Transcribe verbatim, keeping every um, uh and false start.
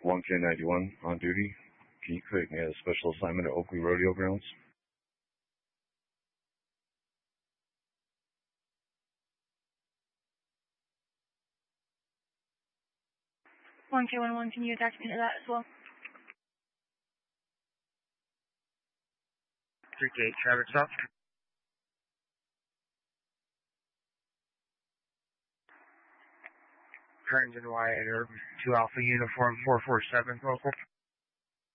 one K ninety-one on duty. Can you create me a special assignment at Oakley Rodeo Grounds? one K one one, can you attach me to that as well? three K eight, traffic stop. Turns in Y at Urban two Alpha Uniform four four seven, local.